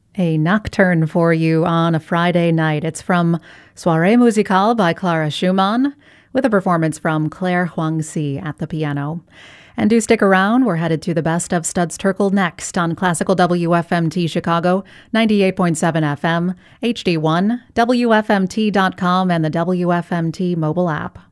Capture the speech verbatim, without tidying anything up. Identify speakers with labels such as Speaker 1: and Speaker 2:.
Speaker 1: A nocturne for you on a Friday night. It's from Soirée Musicale by Clara Schumann, with a performance from Claire Huangxi at the piano. And do stick around. We're headed to the best of Studs Terkel next on Classical W F M T Chicago, ninety-eight point seven F M, H D one, W F M T dot com, and the W F M T mobile app.